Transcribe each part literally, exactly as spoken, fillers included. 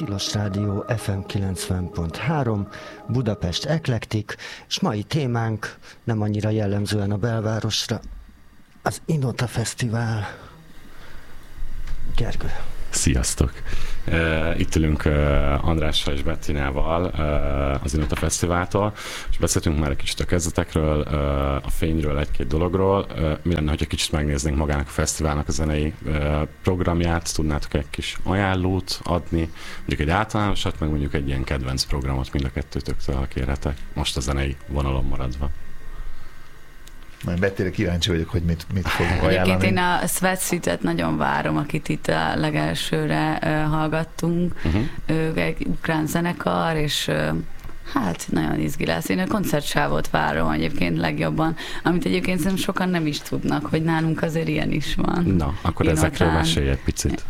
Tilos Rádió ef em kilencven pont három, Budapest Eklektik, és mai témánk nem annyira jellemzően a belvárosra, az Inota Fesztivál. Gergő. Sziasztok! Itt ülünk Andrással és Bettinával az Inota Fesztiváltól, és beszéltünk már egy kicsit a kezdetekről, a fényről, egy-két dologról. Mi lenne, hogyha kicsit megnéznénk magának a fesztiválnak a zenei programját, tudnátok egy kis ajánlót adni, mondjuk egy általánosat, meg mondjuk egy ilyen kedvenc programot mind a kettőtöktől kérhetek, most a zenei vonalon maradva. Majd Bettire kíváncsi vagyok, hogy mit, mit fogunk ajánlani. Egyébként én a Sweatsuit-et nagyon várom, akit itt a legelsőre uh, hallgattunk. Uh-huh. Ő egy ukrán zenekar, és uh, hát nagyon izgi lesz. Én a koncertsávot várom egyébként legjobban, amit egyébként szerintem sokan nem is tudnak, hogy nálunk azért ilyen is van. Na, akkor én ezekről otthán... mesélj egy picit.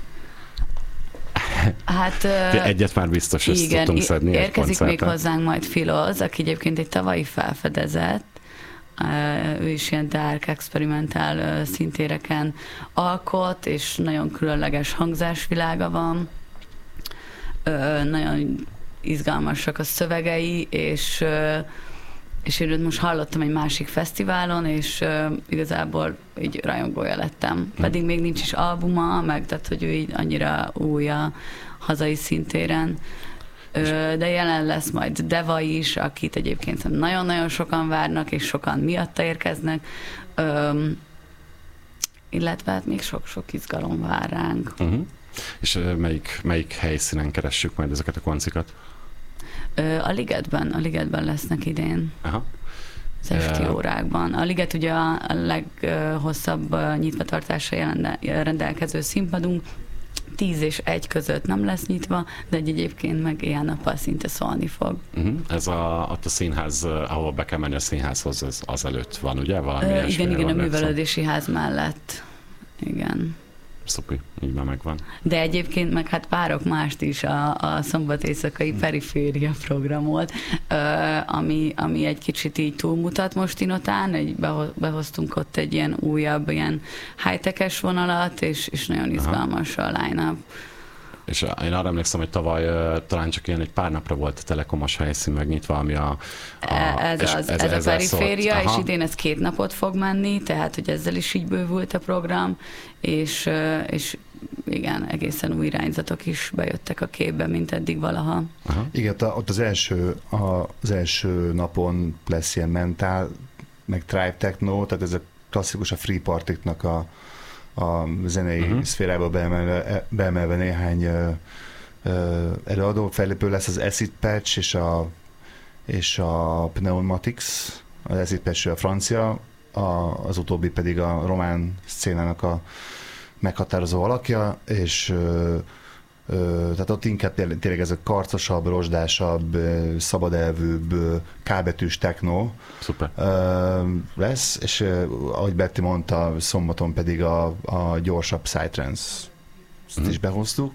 Hát, uh, egyet már biztos össze igen, tudtunk szedni. Érkezik még hozzánk majd Filoz, aki egyébként egy tavalyi felfedezett. Uh, ő is ilyen dark, experimentál uh, szintéreken alkot, és nagyon különleges hangzásvilága van. Uh, nagyon izgalmasak a szövegei, és, uh, és én most hallottam egy másik fesztiválon, és uh, igazából így rajongója lettem. Pedig még nincs is albuma, meg tehát, hogy ő így annyira új a hazai szintéren. De jelen lesz majd Deva is, akit egyébként nagyon-nagyon sokan várnak, és sokan miatta érkeznek, Öm, illetve hát még sok-sok izgalom vár ránk. Uh-huh. És melyik, melyik helyszínen keressük majd ezeket a koncikat? A Ligetben, a Ligetben lesznek idén. Aha. Az esti uh, órákban. A Liget ugye a leghosszabb nyitvatartással rendelkező színpadunk, tíz és egy között nem lesz nyitva, de egyébként meg éjjel-nappal szinte szólni fog. Uh-huh. Ez a, ott a színház, ahol be kell menni a színházhoz, az, az előtt van, ugye? Valami Ö, igen, igen, a művelődési ház mellett. Igen. Szupi, így már megvan. De egyébként meg hát várok mást is, a, a szombat éjszakai periféria programot, ö, ami, ami egy kicsit így túlmutat most Inotán, egy, behoztunk ott egy ilyen újabb, ilyen high-tech-es vonalat, és, és nagyon izgalmas a line-up. És én arra emlékszem, hogy tavaly uh, talán csak ilyen egy pár napra volt a telekomos helyszín megnyitva, ami a... a ez, az, ez, ez a periféria, és idén ez két napot fog menni, tehát hogy ezzel is így bővült a program, és, uh, és igen, egészen új irányzatok is bejöttek a képbe, mint eddig valaha. Aha. Igen, ott az első, az első napon lesz ilyen mentál, meg tribe techno, tehát ez a klasszikus a free partiknak a a zenei uh-huh. szférába beemelve, beemelve néhány uh, uh, előadó. Fellépő lesz az Acid Patch és a, és a Pneumatics. Az Acid Patch a francia, a, az utóbbi pedig a román szcénának a meghatározó alakja, és uh, uh, tehát ott inkább tényleg ez a karcosabb, rozsdásabb, szabadelvűbb, K-betűs techno Szuper. Uh, lesz, és uh, ahogy Betty mondta, szombaton pedig a, a gyorsabb Psytrance ezt mm. is behoztuk.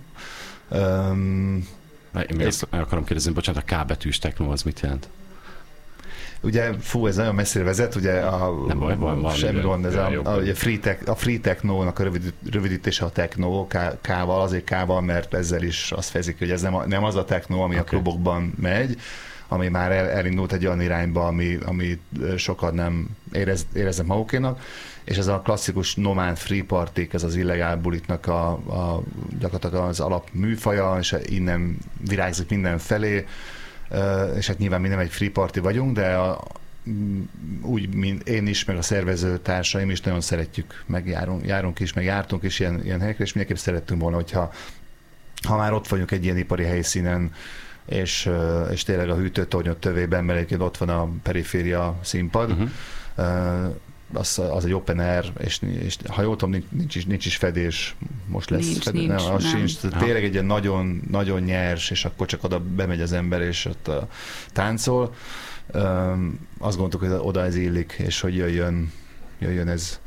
Um, Én még azt akarom kérdezni, bocsánat, a K-betűs techno az mit jelent? Ugye, fú, ez nagyon messzire vezet, ugye a, nem baj, baj, baj, semmi gond, ez a, a, a free, tech, a free techno-nak a rövid, rövidítése a techno, K-val, azért K-val, mert ezzel is azt fejezik, hogy ez nem, a, nem az a techno, ami okay. a klubokban megy, ami már el, elindult egy olyan irányba, ami, ami sokan nem érez, éreznek magukénak, és ez a klasszikus nomad free partik, ez az illegál bulitnak a, a, gyakorlatilag az alapműfaja, és innen virágzik mindenfelé, és hát nyilván mi nem egy free party vagyunk, de a, úgy, mint én is, meg a szervező társaim is nagyon szeretjük, meg járunk, járunk is, meg jártunk is ilyen, ilyen helyekre, és mindenképp szerettünk volna, hogyha ha már ott vagyunk egy ilyen ipari helyszínen, és, és tényleg a hűtőtornyot tövében, mert egyébként ott van a periféria színpad, uh-huh. az, az egy open air, és, és ha jól tudom, nincs is, nincs is fedés, most lesz nincs, fedés, nincs, nem, az nem. sincs, tényleg egy ilyen nagyon, nagyon nyers, és akkor csak oda bemegy az ember, és ott uh, táncol. Um, azt gondoltuk, hogy oda ez illik, és hogy jöjjön, jöjjön ez.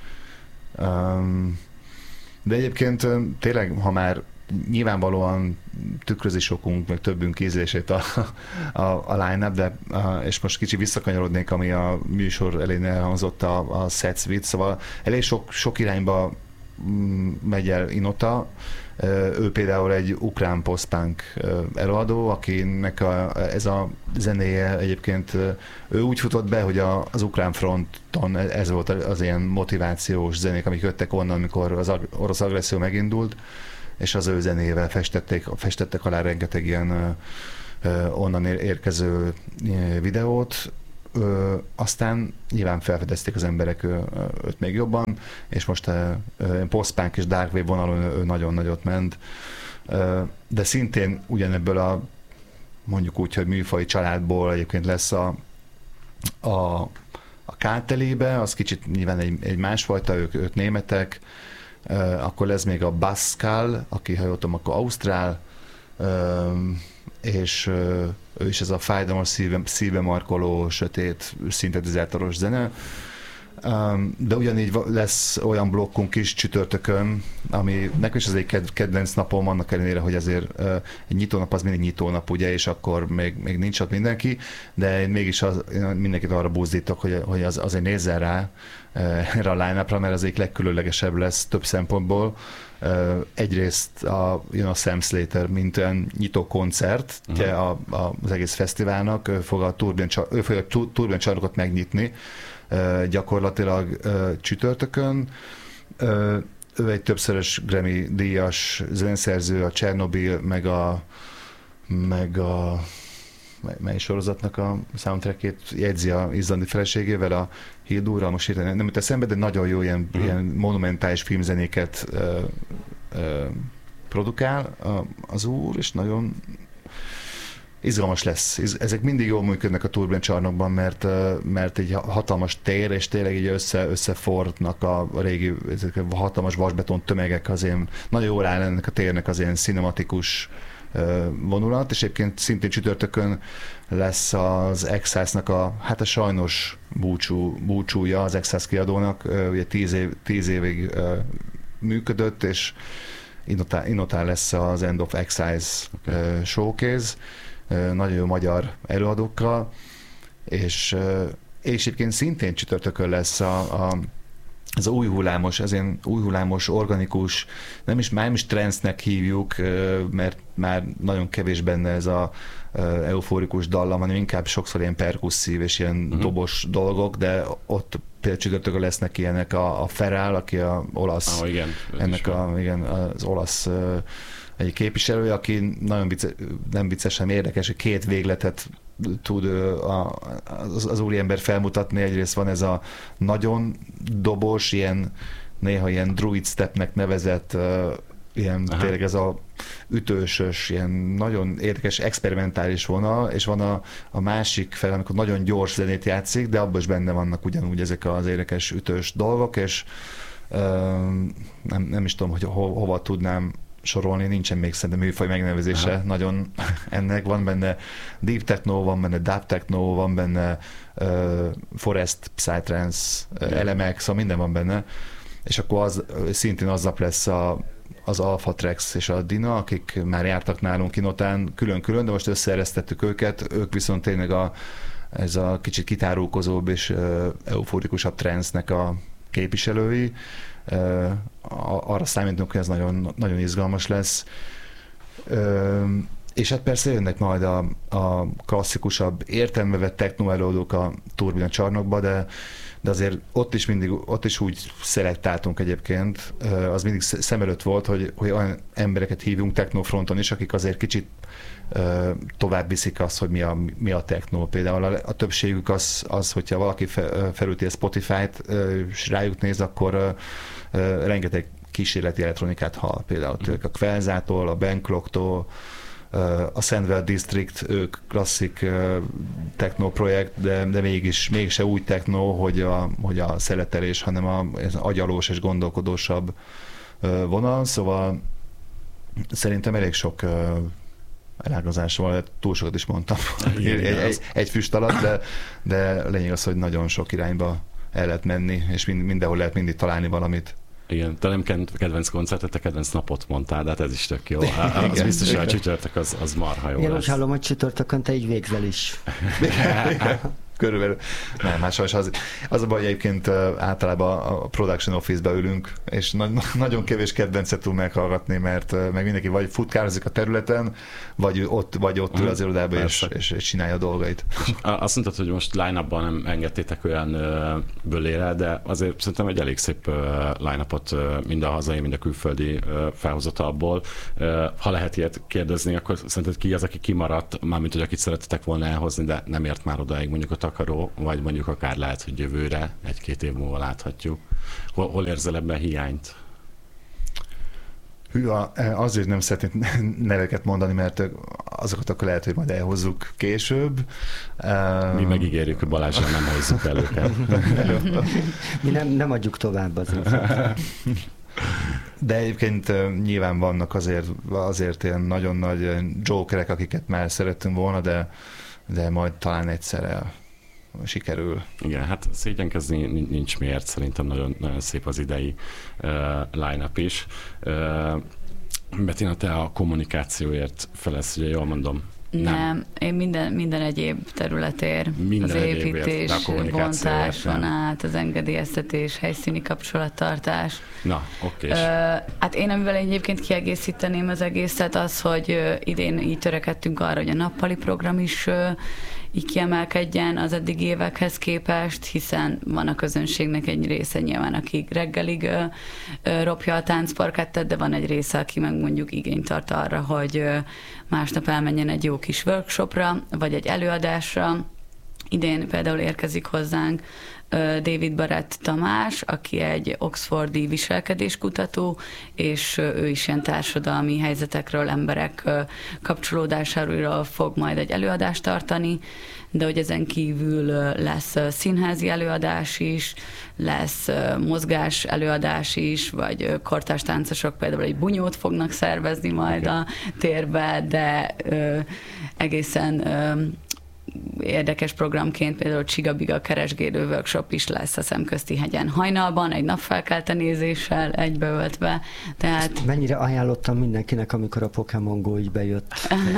Um, de egyébként tényleg, ha már nyilvánvalóan tükrözi sokunk, meg többünk ízlését a, a, a line-up, de a, és most kicsi visszakanyarodnék, ami a műsor elején elhangzott a, a set suite, szóval elég sok, sok irányba megy el Inota. Ő például egy ukrán post-punk előadó, akinek a, ez a zenéje egyébként, ő úgy futott be, hogy a, az ukrán fronton ez volt az ilyen motivációs zenék, amik jöttek onnan, amikor az orosz agresszió megindult, és az ő zenével festették, festettek alá rengeteg ilyen onnan érkező videót. Ö, aztán nyilván felfedezték az emberek ő, őt még jobban, és most ö, post-punk és dark wave vonalon ő nagyon nagyot ment. Ö, de szintén ugyanebből a mondjuk úgy, hogy műfai családból egyébként lesz a, a, a Kártelébe, az kicsit nyilván egy, egy másfajta, ők, ők németek, ö, akkor lesz még a Baskal, aki ha jól tudom, akkor ausztrál, ö, és ö, ő is ez a fájdalmas szíve, szíve markoló, sötét, szintetizátoros zene. Um, de ugyanígy lesz olyan blokkunk is csütörtökön, ami nekem is az egy kedvenc napom, annak ellenére, hogy azért uh, egy nyitónap az mindig nyitónap, ugye, és akkor még, még nincs ott mindenki, de én mégis az, én mindenkit arra buzdítok, hogy, hogy az, azért nézzen rá uh, erre a line-upra, mert az egyik legkülönlegesebb lesz több szempontból. Uh, egyrészt a, jön a Sam Slater, mint olyan nyitó koncert, uh-huh. ugye, a, a, az egész fesztiválnak, ő fog a Turbine, ő fog a Turbine csarnokot megnyitni, uh, gyakorlatilag uh, csütörtökön. Uh, ő egy többszörös Grammy díjas zeneszerző, a Csernobyl, meg a meg a mely sorozatnak a soundtrackét jegyzi a izlandi feleségével, a Hildúrral, most hirtelen nem jut eszembe, de nagyon jó ilyen, uh-huh. ilyen monumentális filmzenéket ö, ö, produkál a, az úr, és nagyon izgalmas lesz. Ezek mindig jól működnek a Turbine csarnokban, mert, mert egy hatalmas tér, és tényleg így össze, összefordnak a, a régi ezek a hatalmas vasbeton tömegek, az ilyen, nagyon jól áll ennek a térnek az ilyen cinematikus vonulat, és egyébként szintén csütörtökön lesz az Exásznak a, hát a sajnos búcsú, búcsúja az Exász kiadónak, ugye tíz, év, tíz évig működött, és Inotán, Inotán lesz az End of Excise okay. showcase, nagyon jó magyar előadókkal, és, és egyébként szintén csütörtökön lesz a, a ez a új hullámos, ez ilyen új hullámos, organikus, nem is, már nem is transznek hívjuk, mert már nagyon kevés benne ez a euforikus dallam, hanem inkább sokszor ilyen perkusszív és ilyen uh-huh. dobos dolgok, de ott például csütörtökön lesznek ilyenek a, a Ferál, aki a olasz, oh, igen, ennek a, igen, az olasz egy képviselője, aki nagyon vicce, nem vicces, hanem érdekes, hogy két végletet tud a, az, az úriember felmutatni. Egyrészt van ez a nagyon dobos, ilyen, néha ilyen druid stepnek nevezett, uh, ilyen Aha. tényleg ez a ütősös, ilyen nagyon érdekes, experimentális vonal, és van a, a másik fel, amikor nagyon gyors zenét játszik, de abban is benne vannak ugyanúgy ezek az érdekes ütős dolgok, és uh, nem, nem is tudom, hogy ho, hova tudnám sorolni, nincsen még szerintem műfaj megnevezése. Aha. Nagyon ennek van benne deep techno, van benne dub techno, van benne uh, forest, psytrance, uh, elemek, szóval minden van benne. És akkor az, szintén azzap lesz a, az Alpha Trax és a Dina, akik már jártak nálunk Inotán külön-külön, de most összeeresztettük őket, ők viszont tényleg a, ez a kicsit kitárulkozóbb és uh, euforikusabb trance-nek a képviselői. Uh, arra számítunk, hogy ez nagyon, nagyon izgalmas lesz. Uh, és hát persze jönnek majd a, a klasszikusabb értelme vett techno előadók a Turbine csarnokba, de, de azért ott is mindig, ott is úgy szelektáltunk egyébként, uh, az mindig szem előtt volt, hogy, hogy olyan embereket hívunk technofronton is, akik azért kicsit uh, tovább viszik azt, hogy mi a, mi a techno. Például a, a többségük az, az, hogyha valaki fe, felülti a Spotify-t, uh, és rájuk néz, akkor uh, uh, rengeteg kísérleti elektronikát hall. Például mm. a Quelzától, a Banclocktól, a Sandwell District, ők klasszik techno projekt, de, de mégis, mégis se úgy techno, hogy a, hogy a szeletelés, hanem a, az agyalós és gondolkodósabb vonal, szóval szerintem elég sok elágazás van, túl sokat is mondtam, egy, egy, egy füst alatt, de, de lényeg az, hogy nagyon sok irányba el lehet menni, és mind, mindenhol lehet mindig találni valamit. Igen, te nem kedvenc koncertet, te kedvenc napot mondtál, de hát ez is tök jó. Az igen, biztos, hogy a csütörtök az, az marha jó én lesz. úgy hallom, hogy csütörtökön te így végzel is. Körülbelül. Nem, hát sajnos az, az a baj, egyébként általában a production office-be ülünk, és na- nagyon kevés kedvencet tud meghallgatni, mert meg mindenki vagy futkározik a területen, vagy ott, vagy ott ül az irodában, és, és, és csinálja a dolgait. Azt mondtad, hogy most line-upban nem engedtétek olyan bölére, de azért szerintem egy elég szép line-upot mind a hazai, mind a külföldi felhozatalból. Ha lehet ilyet kérdezni, akkor szerinted ki az, aki kimaradt, mármint, hogy akit szerettetek volna elhozni, de nem ért már odáig mondjuk a takaró, vagy mondjuk akár lehet, hogy jövőre, egy-két év múlva láthatjuk. Hol, hol érzel ebben hiányt? Hű, azért nem szeretnék neveket mondani, mert azokat akkor lehet, hogy majd elhozzuk később. Mi megígérjük, hogy Balázsra nem hozzuk el őket. Mi nem, nem adjuk tovább azért. De egyébként nyilván vannak azért, azért ilyen nagyon nagy jokerek, akiket már szerettünk volna, de, de majd talán egyszer el sikerül. Igen, hát szégyenkezni nincs miért, szerintem nagyon, nagyon szép az idei uh, line-up is. Uh, Bettina, te a kommunikációért felelsz, ugye jól mondom? Nem, nem én minden, minden egyéb területért, minden az építés, bontáson át, az engedélyeztetés, helyszíni kapcsolattartás. Na, oké. Uh, hát én, amivel egyébként kiegészíteném az egészet, az, hogy uh, idén így törekedtünk arra, hogy a nappali program is uh, így kiemelkedjen az eddigi évekhez képest, hiszen van a közönségnek egy része nyilván, aki reggelig ö, ö, ropja a táncparkettet, de van egy része, aki meg mondjuk igényt tart arra, hogy ö, másnap elmenjen egy jó kis workshopra, vagy egy előadásra. Idén például érkezik hozzánk David Barrett Tamás, aki egy oxfordi viselkedéskutató, és ő is ilyen társadalmi helyzetekről, emberek kapcsolódásáról fog majd egy előadást tartani, de hogy ezen kívül lesz színházi előadás is, lesz mozgás előadás is, vagy kortárs táncosok például egy bunyót fognak szervezni majd a térbe, de egészen érdekes programként például Csigabiga keresgélő workshop is lesz a Szemközti hegyen hajnalban, egy napfelkelte nézéssel egybeöltve. Tehát... Ezt mennyire ajánlottam mindenkinek, amikor a Pokémon Go így bejött.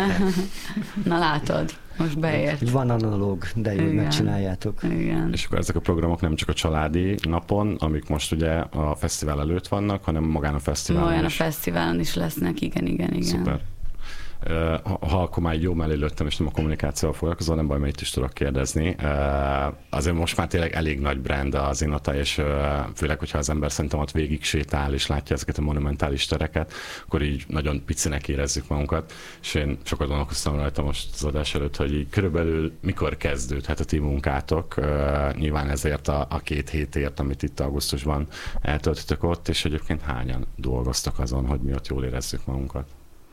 Na látod, most beért. Van analóg, de jó, megcsináljátok. Igen. És akkor ezek a programok nem csak a családi napon, amik most ugye a fesztivál előtt vannak, hanem magán a fesztiválon Magán is. a fesztiválon is lesznek, igen, igen, igen. Szuper. Ha, ha akkor már jó mellé lőttem, és nem a kommunikációval foglalkozol, nem baj, mert itt is tudok kérdezni. Azért most már tényleg elég nagy brand az Inota, és főleg, hogyha az ember szerintem ott végig sétál, és látja ezeket a monumentális tereket, akkor így nagyon picinek érezzük magunkat. És én sokat gondolkoztam rajta most az adás előtt, hogy így körülbelül mikor kezdődhet a ti munkátok. Nyilván ezért a, a két hétért, amit itt augusztusban eltöltötök ott, és egyébként hányan dolgoztak azon, hogy mi ott jól érezzük magunkat.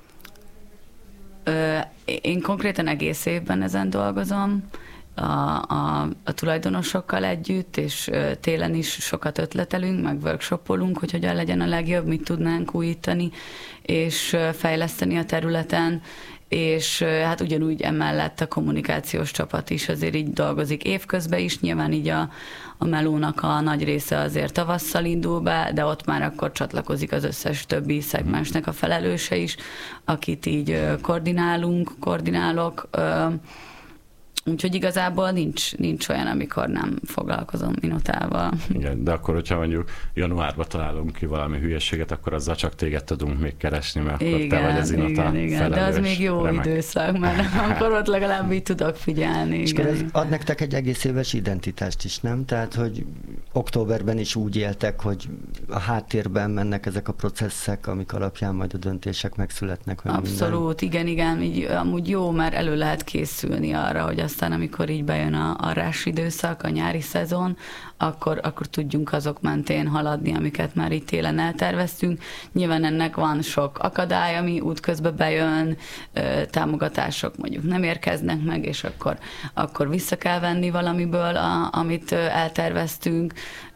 Én konkrétan egész évben ezen dolgozom, a, a, a tulajdonosokkal együtt, és télen is sokat ötletelünk, meg workshopolunk, hogy hogyan legyen a legjobb, mit tudnánk újítani, és fejleszteni a területen, és hát ugyanúgy emellett a kommunikációs csapat is azért így dolgozik évközben is, nyilván így a, a melónak a nagy része azért tavasszal indul be, de ott már akkor csatlakozik az összes többi szegmensnek a felelőse is, akit így koordinálunk, koordinálok, úgyhogy igazából nincs, nincs olyan, amikor nem foglalkozom Inotával. Igen, de akkor, hogyha mondjuk januárban találunk ki valami hülyeséget, akkor azzal csak téged tudunk még keresni, mert akkor igen, te vagy az Inota igen, igen. felelős. De az még jó remek. időszak, mert akkor ott legalább így tudok figyelni. És igen. akkor ez ad nektek egy egész éves identitást is, nem? Tehát, hogy októberben is úgy éltek, hogy a háttérben mennek ezek a processzek, amik alapján majd a döntések megszületnek. Abszolút, minden. igen, igen. Így, amúgy jó, mert elő lehet készülni arra, hogy aztán amikor így bejön a, a rás időszak, a nyári szezon, akkor, akkor tudjunk azok mentén haladni, amiket már itt télen elterveztünk. Nyilván ennek van sok akadály, ami útközben bejön, támogatások mondjuk nem érkeznek meg, és akkor, akkor vissza kell venni valamiből, a, amit elterveztünk,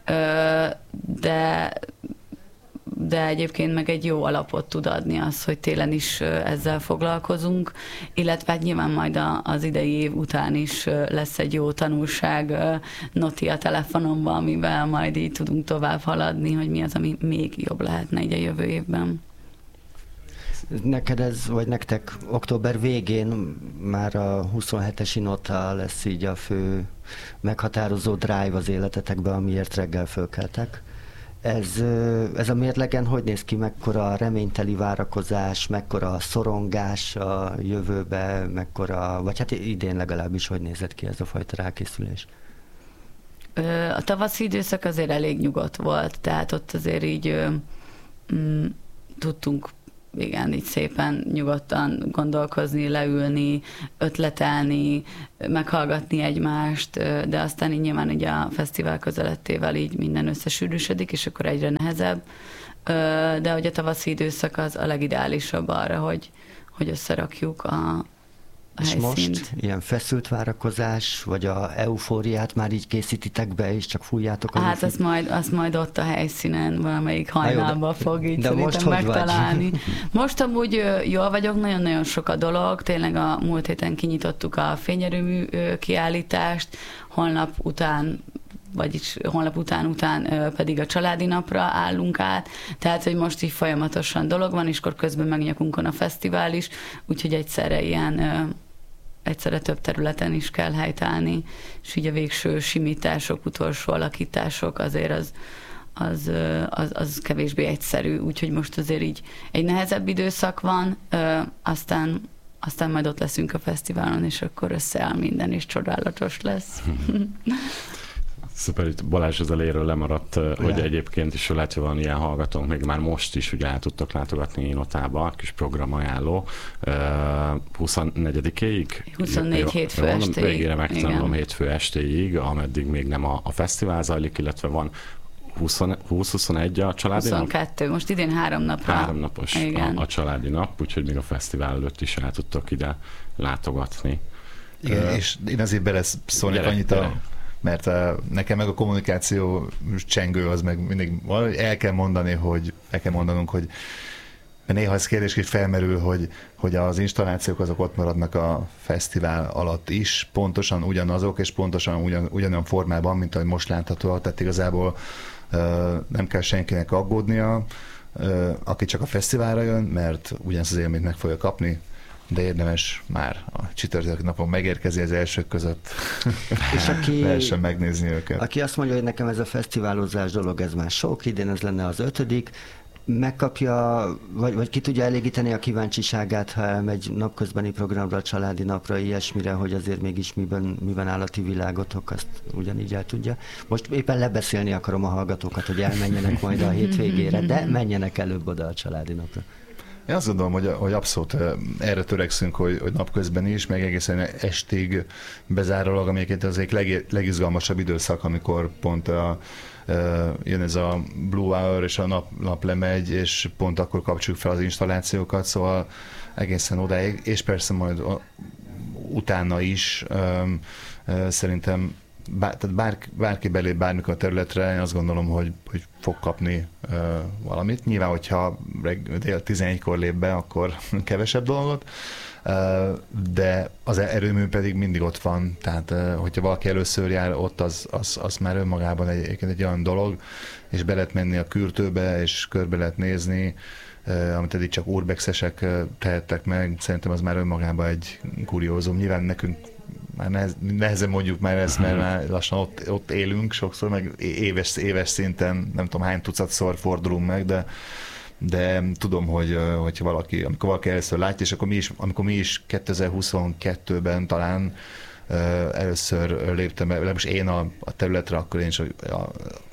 de de egyébként meg egy jó alapot tud adni az, hogy télen is ezzel foglalkozunk, illetve hát nyilván majd az idei év után is lesz egy jó tanulság noti a telefonomban, amivel majd így tudunk tovább haladni, hogy mi az, ami még jobb lehetne így a jövő évben. Neked ez, vagy nektek október végén már a huszonhetes Inota lesz így a fő meghatározó drive az életetekben, amiért reggel fölkeltek. Ez, ez a mérlegen hogy néz ki, mekkora reményteli várakozás, mekkora szorongás a jövőbe, mekkora, vagy hát idén legalábbis hogy nézett ki ez a fajta rákészülés? A tavaszi időszak azért elég nyugodt volt, tehát ott azért így mm, tudtunk igen, így szépen nyugodtan gondolkozni, leülni, ötletelni, meghallgatni egymást, de aztán így nyilván így a fesztivál közelettével így minden összesűrűsödik, és akkor egyre nehezebb. De hogy a tavaszi időszak az a legideálisabb arra, hogy, hogy összerakjuk a A és helyszínt. Most ilyen feszült várakozás, vagy a eufóriát már így készítitek be, és csak fújjátok a Hát azt majd, azt majd ott a helyszínen valamelyik hajnalba fog így de most megtalálni. Most amúgy jól vagyok, nagyon-nagyon sok a dolog, tényleg a múlt héten kinyitottuk a fényerőmű kiállítást, holnap után vagyis holnap után-után pedig a családi napra állunk át, tehát, hogy most így folyamatosan dolog van, és akkor közben megnyakunkon a fesztivál is, úgyhogy egyszerre ilyen egyszerre több területen is kell helytállni, és így a végső simítások, utolsó alakítások azért az, az, az, az kevésbé egyszerű, úgyhogy most azért így egy nehezebb időszak van, aztán, aztán majd ott leszünk a fesztiválon, és akkor összeáll minden, és csodálatos lesz. Szuper, itt Balázs az eléről lemaradt, ugye? Hogy egyébként is lehet, hogy van ilyen hallgatónk, még már most is ugye el tudtok látogatni Inotába, kis programajánló, huszonnegyedikéig? huszonnégy hétfő estéig. Végére megtanulom hétfő estéig, ameddig még nem a, a fesztivál zajlik, illetve van húsz-huszonegy a családi huszonkettő, nap? Most idén három napra. Három napos a, a családi nap, úgyhogy még a fesztivál előtt is el tudtok ide látogatni. Igen, uh, és én azért beleszólnék annyit a... mert uh, nekem meg a kommunikáció csengő az meg mindig el kell mondani, hogy el kell mondanunk, hogy néha ez kérdésként felmerül, hogy, hogy az installációk azok ott maradnak a fesztivál alatt is, pontosan ugyanazok, és pontosan ugyan, ugyanolyan formában, mint ahogy most látható, tehát igazából uh, nem kell senkinek aggódnia, uh, aki csak a fesztiválra jön, mert ugyanazt az élményt meg fogja kapni, de érdemes már a csütörtök napon megérkezni az elsők között, és aki lehessen megnézni őket. Aki azt mondja, hogy nekem ez a fesztiválozás dolog, ez már sok, idén ez lenne az ötödik, megkapja, vagy, vagy ki tudja elégíteni a kíváncsiságát, ha elmegy napközbeni programra, családi napra, ilyesmire, hogy azért mégis miben, miben áll a ti világotok, azt ugyanígy el tudja. Most éppen lebeszélni akarom a hallgatókat, hogy elmenjenek majd a hétvégére, de menjenek előbb oda a családi napra. Én azt gondolom, hogy, hogy abszolút erre törekszünk, hogy, hogy napközben is, meg egészen estig bezárólag, amelyiket az egyik leg, legizgalmasabb időszak, amikor pont a, jön ez a Blue Hour, és a nap, nap lemegy, és pont akkor kapcsoljuk fel az installációkat, szóval egészen odáig, és persze majd utána is szerintem Bár, tehát bár, bárki belép bármikor a területre, én azt gondolom, hogy, hogy fog kapni uh, valamit. Nyilván, hogyha dél tizenegykor lép be, akkor kevesebb dolgot, uh, de az erőmű pedig mindig ott van, tehát uh, hogyha valaki először jár ott, az, az, az már önmagában egy, egy olyan dolog, és be lehet menni a kürtőbe, és körbe lehet nézni, uh, amit eddig csak urbexesek uh, tehettek meg, szerintem az már önmagában egy kuriózum. Nyilván nekünk már nehez, nehezen mondjuk már ezt, mert már lassan ott, ott élünk sokszor, meg éves, éves szinten nem tudom hány tucatszor fordulunk meg, de, de tudom, hogy hogyha valaki, amikor valaki először látja, és akkor mi is, amikor mi is kétezer-huszonkettőben talán uh, először léptem be, legalábbis én a, a területre, akkor én is a, a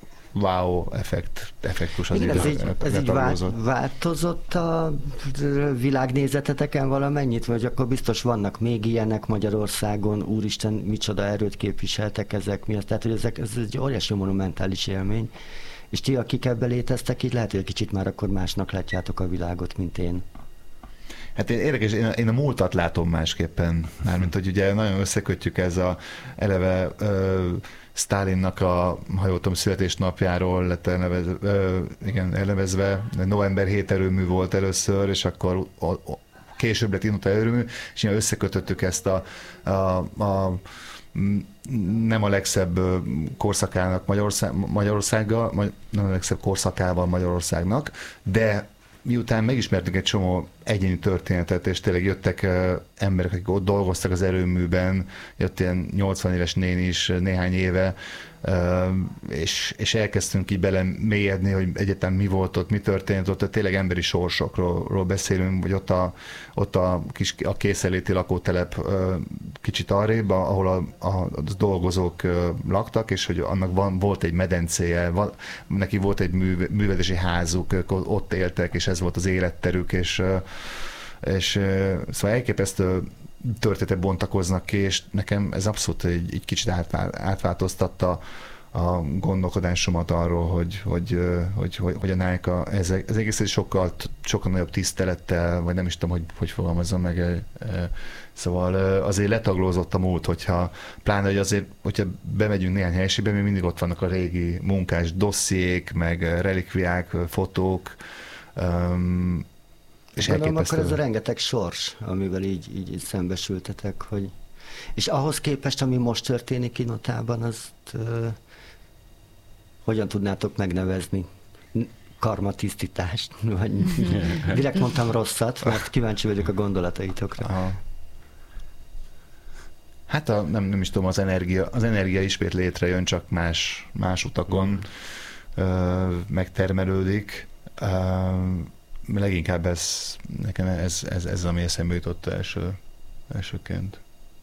wow effekt, effektus az igen, ez így, ez így változott a világnézeteteken valamennyit, vagy akkor biztos vannak még ilyenek Magyarországon, úristen, micsoda erőt képviseltek ezek miatt, tehát hogy ezek, ez egy óriási monumentális élmény, és ti, akik ebbe léteztek, így lehet, hogy egy kicsit már akkor másnak látjátok a világot, mint én. Hát érdekes, én a, én a múltat látom másképpen, mármint, hogy ugye nagyon összekötjük ez a eleve ö, Sztálinnak a, ha jól tudom, születésnapjáról lett elnevez, ö, igen, elnevezve, november hét erőmű volt először, és akkor a, a, később lett Inota erőmű, és ilyen összekötöttük ezt a, a, a nem a legszebb korszakának Magyarország, Magyarországgal, nem a legszebb korszakával Magyarországnak, de miután megismertünk egy csomó egyéni történetet, és tényleg jöttek emberek, akik ott dolgoztak az erőműben, jött ilyen nyolcvan éves néni is néhány éve, és, és elkezdtünk így bele mélyedni, hogy egyetem mi volt ott, mi történt ott, tényleg emberi sorsokról beszélünk, vagy ott a, ott a, kis, a készeléti lakótelep kicsit arrébb, ahol a, a, a dolgozók laktak, és hogy annak van, volt egy medencéje, van, neki volt egy műve, művelési házuk, ők ott éltek, és ez volt az életterük, és, és szóval elképesztő történetek bontakoznak ki, és nekem ez abszolút egy, egy kicsit átváltoztatta a gondolkodásomat arról, hogy, hogy, hogy, hogy, hogy a Nike ez, ez egész sokkal, sokkal nagyobb tisztelettel, vagy nem is tudom, hogy, hogy fogalmazom meg. Szóval azért letaglózott a múlt, hogyha pláne, hogy azért, hogyha bemegyünk néhány helyiségbe, még mindig ott vannak a régi munkás dossziék, meg relikviák, fotók, um, és gondolom, akkor ez a rengeteg sors, amivel így, így, így szembesültetek, hogy... És ahhoz képest, ami most történik Kinotában, azt uh, hogyan tudnátok megnevezni? Karmatisztítást? Vagy direkt mondtam rosszat, mert kíváncsi vagyok a gondolataitokra. Aha. Hát a, nem, nem is tudom, az energia, az energia ismét létrejön, csak más, más utakon uh, megtermelődik. Uh, leginkább ez, nekem ez, ez, ez ami eszembe jutott első, elsőként.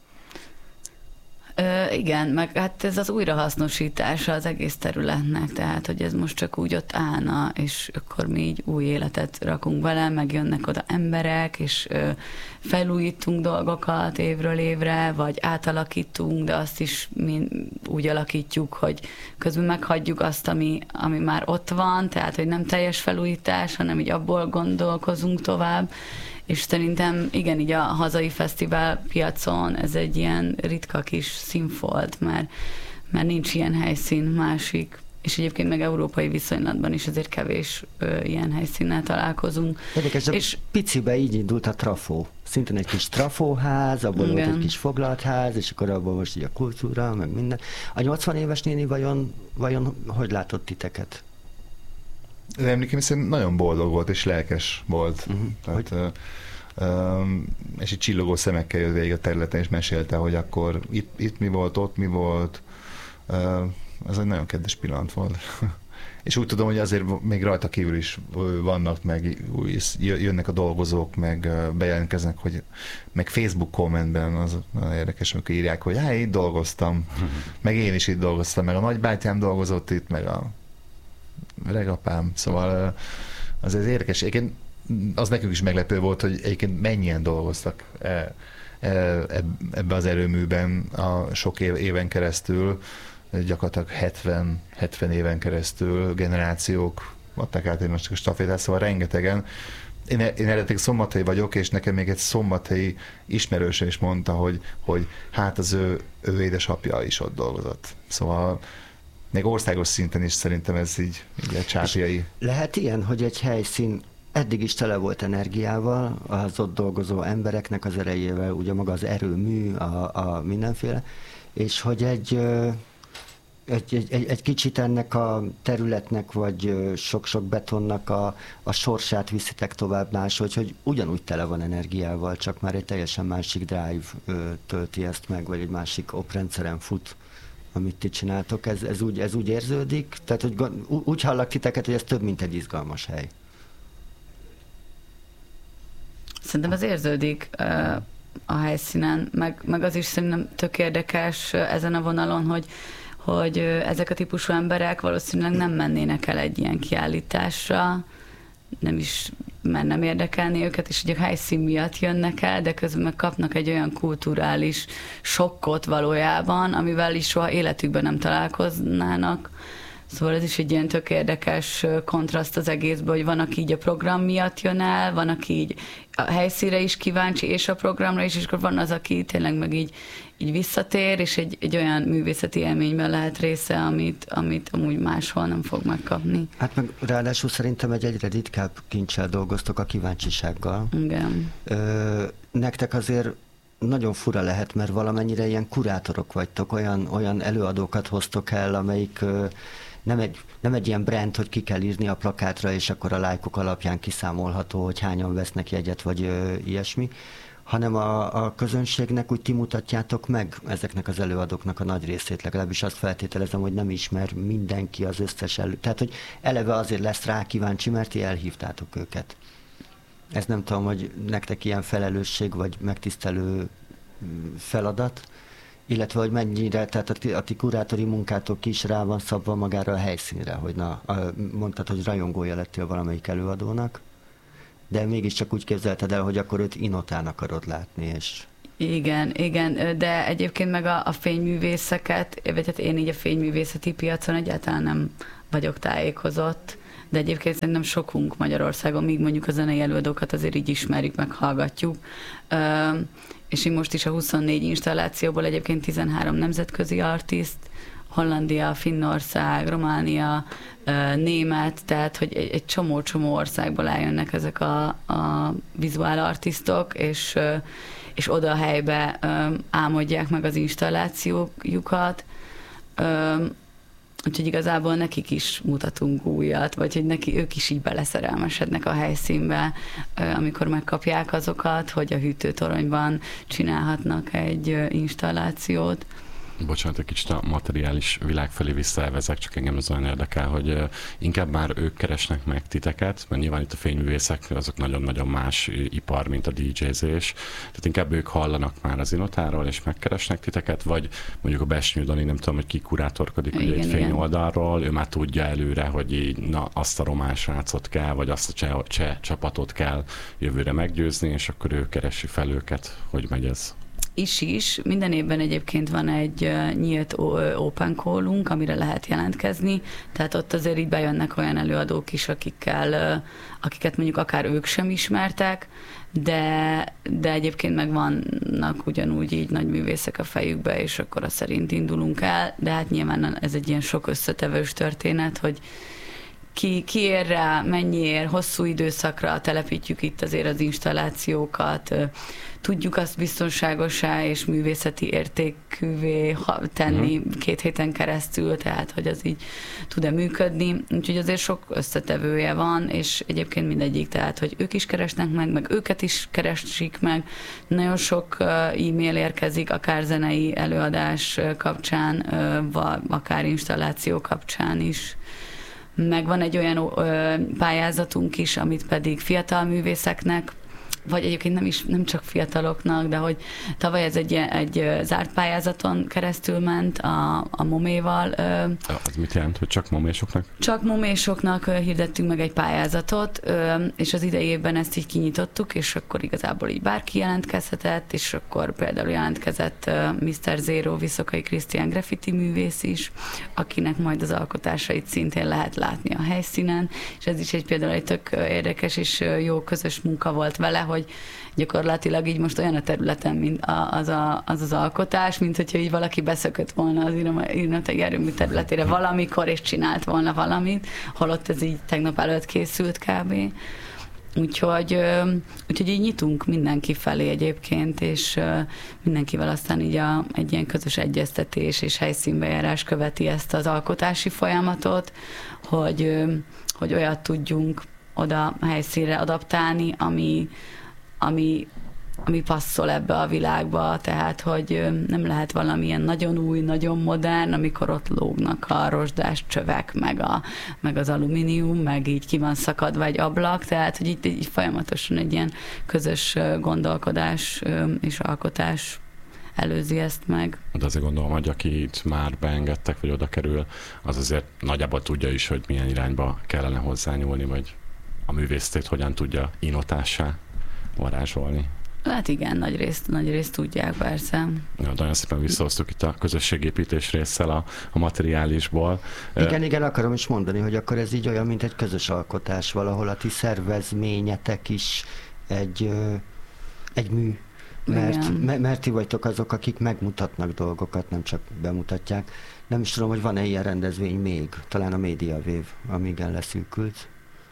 Ö, igen, meg hát ez az újrahasznosítása az egész területnek, tehát hogy ez most csak úgy ott állna, és akkor mi így új életet rakunk bele, meg jönnek oda emberek, és ö, felújítunk dolgokat évről évre, vagy átalakítunk, de azt is mi úgy alakítjuk, hogy közben meghagyjuk azt, ami, ami már ott van, tehát hogy nem teljes felújítás, hanem így abból gondolkozunk tovább, és szerintem igen, így a hazai fesztivál piacon ez egy ilyen ritka kis színfolt, mert, mert nincs ilyen helyszín másik, és egyébként meg európai viszonylatban is azért kevés ö, ilyen helyszínnel találkozunk. Érdekes, és picibe így indult a trafó. Szintén egy kis trafóház, abból igen. volt egy kis foglaltház, és akkor abból most így a kultúra, meg minden. A nyolcvan éves néni vajon, vajon hogy látott titeket? Emlékem szerint nagyon boldog volt, és lelkes volt. Uh-huh. Tehát, hogy... Um, és így csillogó szemekkel jött végig a területen, és mesélte, hogy akkor itt, itt mi volt, ott mi volt. Uh, ez egy nagyon kedves pillanat volt. És úgy tudom, hogy azért még rajta kívül is vannak, meg jönnek a dolgozók, meg bejelentkeznek, hogy meg Facebook kommentben az nagyon érdekes, amikor írják, hogy hát itt dolgoztam, meg én is itt dolgoztam, meg a nagybátyám dolgozott itt, meg a regapám. Szóval az ez érdekes. Egyébként az nekünk is meglepő volt, hogy egyébként mennyien dolgoztak ebbe az erőműben a sok éven keresztül, gyakorlatilag hetven, hetven éven keresztül generációk adták át egymásnak a stafétát, szóval rengetegen. Én, én eredetileg szombathelyi vagyok, és nekem még egy szombathelyi ismerőse is mondta, hogy, hogy hát az ő, ő édesapja is ott dolgozott. Szóval még országos szinten is szerintem ez így, így a csápjai. Lehet ilyen, hogy egy helyszín eddig is tele volt energiával, az ott dolgozó embereknek az erejével, ugye maga az erőmű, a, a mindenféle, és hogy egy, egy, egy, egy kicsit ennek a területnek, vagy sok-sok betonnak a, a sorsát viszitek tovább máshogy, hogy ugyanúgy tele van energiával, csak már egy teljesen másik drive tölti ezt meg, vagy egy másik oprendszeren fut, amit ti csináltok. Ez, ez, úgy, ez úgy érződik? Tehát hogy úgy hallak titeket, hogy ez több, mint egy izgalmas hely. Szerintem ez érződik uh, a helyszínen, meg, meg az is szerintem tök érdekes uh, ezen a vonalon, hogy, hogy uh, ezek a típusú emberek valószínűleg nem mennének el egy ilyen kiállításra, nem is mert nem érdekelni őket, és hogy a helyszín miatt jönnek el, de közben meg kapnak egy olyan kulturális sokkot valójában, amivel is soha életükben nem találkoznának. Szóval ez is egy ilyen tök érdekes kontraszt az egészben, hogy van, aki így a program miatt jön el, van, aki így a helyszínre is kíváncsi, és a programra is, és akkor van az, aki tényleg meg így, így visszatér, és egy, egy olyan művészeti élményben lehet része, amit, amit amúgy máshol nem fog megkapni. Hát meg ráadásul szerintem egy egyre ritkább kincsel dolgoztok, a kíváncsisággal. Igen. Ö, nektek azért nagyon fura lehet, mert valamennyire ilyen kurátorok vagytok, olyan, olyan előadókat hoztok el, amelyik ö, nem egy, nem egy ilyen brand, hogy ki kell írni a plakátra, és akkor a lájkok alapján kiszámolható, hogy hányan vesznek jegyet, vagy ö, ilyesmi, hanem a, a közönségnek úgy ti mutatjátok meg ezeknek az előadóknak a nagy részét, legalábbis azt feltételezem, hogy nem ismer mindenki az összes elő. Tehát, hogy eleve azért lesz rá kíváncsi, mert ti elhívtátok őket. Ez nem tudom, hogy nektek ilyen felelősség, vagy megtisztelő feladat, illetve hogy mennyire, tehát a ti, a ti kurátori munkátok is rá van szabva magára a helyszínre, hogy na, a, mondtad, hogy rajongója lettél valamelyik előadónak, de mégiscsak úgy képzelted el, hogy akkor őt Inotán akarod látni, és... Igen, igen, de egyébként meg a, a fényművészeket, vagy hát én így a fényművészeti piacon egyáltalán nem vagyok tájékozott, de egyébként szerintem sokunk Magyarországon, míg mondjuk a zenei előadókat azért így ismerjük, meg hallgatjuk. És én most is a huszonnégy installációból egyébként tizenhárom nemzetközi artiszt, Hollandia, Finnország, Románia, német, tehát hogy egy, egy csomó-csomó országból eljönnek ezek a, a vizuál artisztok, és, és oda a helybe álmodják meg az installációjukat. Úgyhogy igazából nekik is mutatunk újat, vagy hogy neki, ők is így beleszerelmesednek a helyszínbe, amikor megkapják azokat, hogy a hűtőtoronyban csinálhatnak egy installációt. Bocsánat, egy kicsit a materiális világ felé visszaelvezek, csak engem az olyan érdekel, hogy inkább már ők keresnek meg titeket, mert nyilván itt a fényművészek azok nagyon-nagyon más ipar, mint a dé jézés. Tehát inkább ők hallanak már az Inotáról, és megkeresnek titeket, vagy mondjuk a Besnyő Dani, nem tudom, hogy ki kurátorkodik ugye egy fényoldalról, ő már tudja előre, hogy így, na, azt a román srácot kell, vagy azt a cseh, cseh csapatot kell jövőre meggyőzni, és akkor ő keresi fel őket. Hogy megy ez? Is is. Minden évben egyébként van egy uh, nyílt open callunk, amire lehet jelentkezni, tehát ott azért így bejönnek olyan előadók is, akikkel, uh, akiket mondjuk akár ők sem ismertek, de, de egyébként meg vannak ugyanúgy így nagy művészek a fejükbe, és akkor azt szerint indulunk el, de hát nyilván ez egy ilyen sok összetevős történet, hogy Ki, ki ér rá, mennyiért, hosszú időszakra telepítjük itt azért az installációkat, tudjuk azt biztonságosá és művészeti értékűvé tenni uh-huh. két héten keresztül, tehát hogy az így tud-e működni. Úgyhogy azért sok összetevője van, és egyébként mindegyik, tehát hogy ők is keresnek meg, meg őket is keresik meg. Nagyon sok e-mail érkezik, akár zenei előadás kapcsán, akár installáció kapcsán is. Meg van egy olyan ö, pályázatunk is, amit pedig fiatal művészeknek, vagy egyébként nem is nem csak fiataloknak, de hogy tavaly ez egy, egy zárt pályázaton keresztül ment a, a moméval. Az mit jelent, hogy csak momésoknak? Csak momésoknak hirdettünk meg egy pályázatot, és az idei évben ezt így kinyitottuk, és akkor igazából így bárki jelentkezhetett, és akkor például jelentkezett miszter Zero, Viszokai Krisztián graffiti művész is, akinek majd az alkotásait szintén lehet látni a helyszínen, és ez is egy például egy tök érdekes és jó közös munka volt vele, hogy gyakorlatilag így most olyan a területen, mint az, a, az az alkotás, mint hogyha így valaki beszökött volna az írnotai erőmű területére valamikor, és csinált volna valamit, holott ez így tegnap előtt készült kb. Úgyhogy, úgyhogy így nyitunk mindenki felé egyébként, és mindenkivel aztán így a, egy ilyen közös egyeztetés és helyszínbejárás követi ezt az alkotási folyamatot, hogy, hogy olyat tudjunk oda a helyszínre adaptálni, ami, ami, ami passzol ebbe a világba, tehát hogy nem lehet valamilyen nagyon új, nagyon modern, amikor ott lógnak a rozsdás csövek, meg, a, meg az alumínium, meg így ki van szakadva egy ablak, tehát hogy itt így folyamatosan egy ilyen közös gondolkodás és alkotás előzi ezt meg. De azért gondolom, hogy aki itt már beengedtek, vagy oda kerül, az azért nagyjából tudja is, hogy milyen irányba kellene hozzányúlni, vagy a művésztét hogyan tudja inotássá varázsolni. Hát igen, nagy részt, nagy részt tudják, persze. Ja, nagyon szépen visszahoztuk itt a közösségépítés résszel a, a materiálisból. Igen, igen, akarom is mondani, hogy akkor ez így olyan, mint egy közös alkotás valahol, a ti szervezményetek is egy, egy mű, mert, mert ti vagytok azok, akik megmutatnak dolgokat, nem csak bemutatják. Nem is tudom, hogy van-e ilyen rendezvény még, talán a Médiavév, ami igen leszűkült.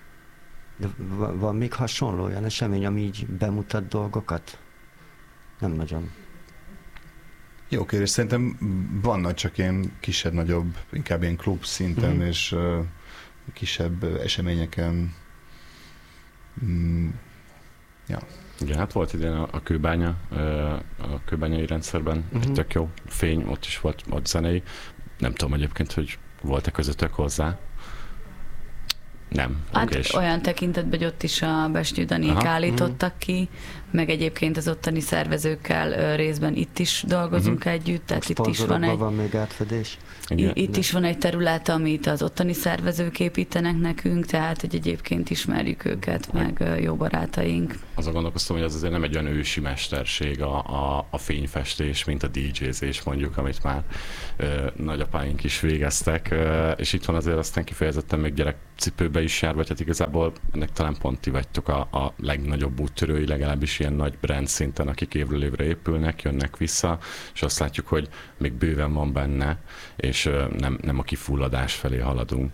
De van még hasonló olyan esemény, ami így bemutat dolgokat? Nem nagyon. Jó kérdés, szerintem vannak csak ilyen kisebb-nagyobb, inkább ilyen klub szinten mm-hmm. és uh, kisebb eseményeken. Mm, ja. Igen, hát volt idén a, a kőbánya, a kőbányai rendszerben uh-huh. egy tök jó fény, ott is volt ott zenei. Nem tudom egyébként, hogy volt-e közöttök hozzá. Nem. Hát okés. Olyan tekintetben, hogy ott is a Besnyő Danék állítottak uh-huh. ki, meg egyébként az ottani szervezőkkel részben itt is dolgozunk uh-huh. együtt, tehát a itt is van egy... van még átfedés. Igen. Itt is van egy terület, amit az ottani szervezők építenek nekünk, tehát hogy egyébként ismerjük őket, meg jó barátaink. Azon gondolkoztam, hogy ez azért nem egy olyan ősi mesterség a, a, a fényfestés, mint a dé jézés mondjuk, amit már ö, nagyapáink is végeztek, ö, és itt van azért aztán kifejezetten még gyerekcipőbe is jár, vagy hát igazából ennek talán pont ti vagytok a, a legnagyobb úttörői, legalábbis ilyen nagy brand szinten, akik évről évre épülnek, jönnek vissza, és azt látjuk, hogy még bőven van benne, és nem, nem a kifulladás felé haladunk.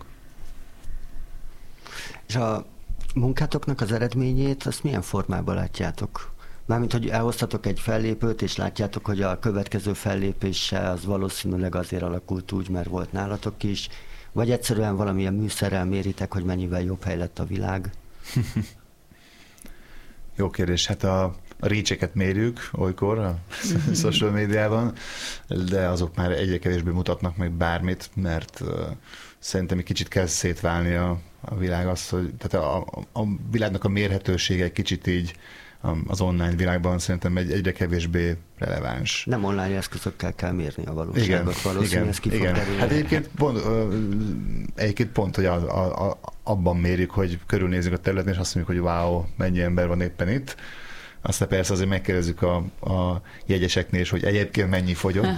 És a munkátoknak az eredményét, azt milyen formában látjátok? Mármint, hogy elhoztatok egy fellépőt, és látjátok, hogy a következő fellépése az valószínűleg azért alakult úgy, mert volt nálatok is, vagy egyszerűen valamilyen műszerrel méritek, hogy mennyivel jobb hely lett a világ? Jó kérdés. Hát a, a reach-eket mérjük olykor a social médiában, de azok már egyre kevésbé mutatnak meg bármit, mert uh, szerintem egy kicsit kezd szétválni a, a világ az, hogy tehát a, a, a világnak a mérhetősége egy kicsit így az online világban szerintem egy, egyre kevésbé releváns. Nem online eszközökkel kell mérni a valóságot, valószínűleg ez ki fog derülni. Hát egyébként pont, egyébként pont hogy a, a, a, abban mérjük, hogy körülnézzük a területen, és azt mondjuk, hogy wow, mennyi ember van éppen itt. Aztán persze azért megkérdezzük a, a jegyeseknél is, hogy egyébként mennyi fogyott.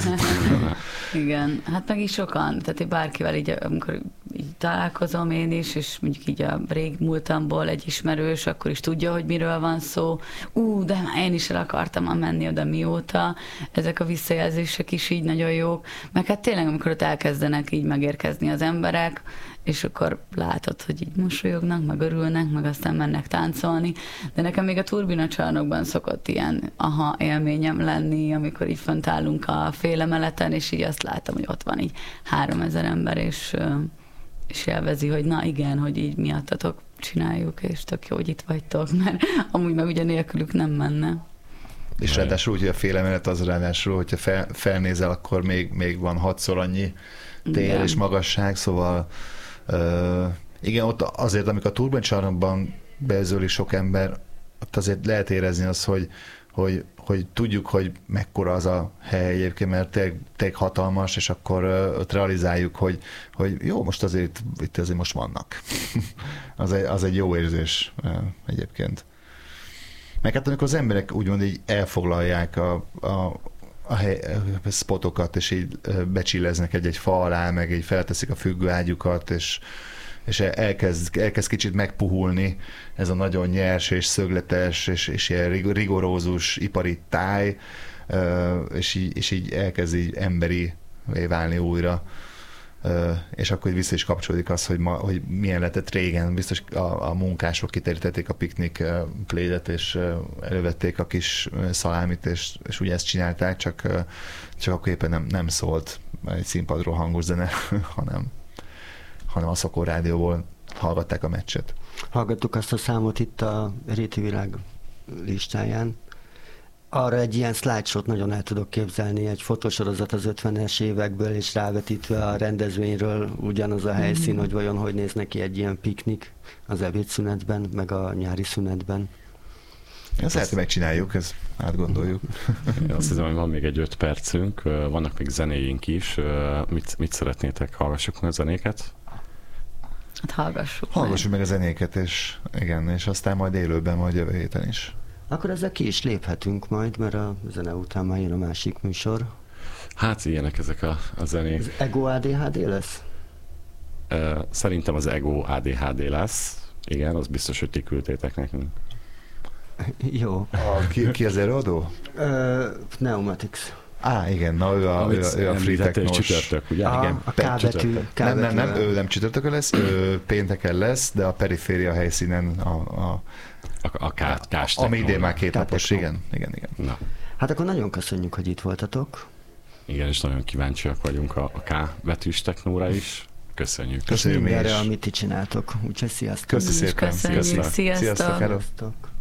Igen, hát meg is sokan, tehát én bárkivel így, amikor így találkozom én is, és mondjuk így a rég múltamból egy ismerős, akkor is tudja, hogy miről van szó. Ú, de már én is el akartam menni oda mióta. Ezek a visszajelzések is így nagyon jók. Meg hát tényleg, amikor ott elkezdenek így megérkezni az emberek, és akkor látod, hogy így mosolyognak, meg örülnek, meg aztán mennek táncolni. De nekem még a turbinacsarnokban szokott ilyen aha élményem lenni, amikor így fönt állunk a félemeleten, és így azt látom, hogy ott van így háromezer ember, és, és élvezi, hogy na igen, hogy így miattatok csináljuk, és tök jó, hogy itt vagytok, mert amúgy meg ugye nélkülük nem menne. És ráadásul úgy, hogy a félemelet az ráadásul, hogyha fel, felnézel, akkor még, még van hatszor annyi tér igen. és magasság, szóval Uh, igen, ott azért, amikor a turbinacsarnokban bezöli sok ember, ott azért lehet érezni azt, hogy, hogy, hogy tudjuk, hogy mekkora az a hely egyébként, mert tényleg, tényleg hatalmas, és akkor uh, ott realizáljuk, hogy, hogy jó, most azért itt azért most vannak. az, egy, az egy jó érzés uh, egyébként. Meg hát amikor az emberek úgymond így elfoglalják a, a a hely, a spotokat, és így becsilleznek egy-egy fa alá, meg így felteszik a függőágyukat, és, és elkezd, elkezd kicsit megpuhulni ez a nagyon nyers és szögletes, és, és ilyen rigorózus ipari táj, és így, és így elkezd így emberi válni újra. És akkor vissza is kapcsolódik az, hogy, ma, hogy milyen lehetett régen. Biztos a, a munkások kiterítették a piknik plédet, és elővették a kis szalámit, és, és ugye ezt csinálták, csak, csak akkor éppen nem, nem szólt egy színpadról hangos zene, hanem, hanem a Szokó rádióból hallgatták a meccset. Hallgattuk azt a számot itt a Réti Világ listáján. Arra egy ilyen slideshot nagyon el tudok képzelni, egy fotósorozat az ötvenes évekből, és rávetítve a rendezvényről ugyanaz a helyszín, mm. hogy vajon hogy néz neki egy ilyen piknik az ebédszünetben, meg a nyári szünetben. Ezt lehet, hogy megcsináljuk, ezt átgondoljuk. Én azt hiszem, hogy van még egy öt percünk, vannak még zenéink is. Mit, mit szeretnétek? Hallgassuk meg a zenéket? Hát hallgassuk Hallgassuk meg. meg a zenéket, és igen, és aztán majd élőben, majd jövő héten is. Akkor ezzel ki is léphetünk majd, mert a zene után már jön a másik műsor. Hát ilyenek ezek a, a zenék. Az Ego á dé há dé lesz? Uh, szerintem az Ego á dé há dé lesz. Igen, az biztos, hogy ti küldtétek nekünk. Jó. A, ki, ki az előadó? Uh, Pneumatics. Á, igen, na ő a, ő a, ő a free technos. Csütörtök, ugye? A, igen, a K betű. Nem, nem, nem, ő nem csütörtökön lesz, ő pénteken lesz, de a periféria helyszínen a, a A, a K-s Ami idén már két napos, igen, igen, igen. Na. Hát akkor nagyon köszönjük, hogy itt voltatok. Igen, és nagyon kíváncsiak vagyunk a, a K betűs technóra is. Köszönjük. Köszönjük mindenre, amit ti csináltok. Úgyhogy sziasztok. Köszi szépen. Köszönjük. Sziasztok. Sziasztok. Sziasztok.